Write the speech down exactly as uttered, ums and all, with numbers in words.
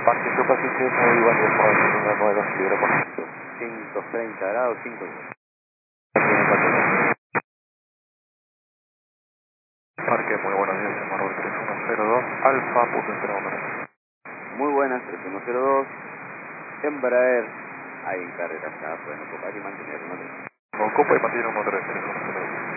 Parque Superficie, muy buen día, por el número nueve dos, libre por ciento treinta grados, cinco días. Parque, muy buenos días, llamado tres uno cero dos, Alfa, punto entrenamiento. Muy buenas, tres uno cero dos, Embraer, hay en carrera ya, pueden ocupar y mantener uno tres. Ocupa y mantiene un motor de tres uno cero dos.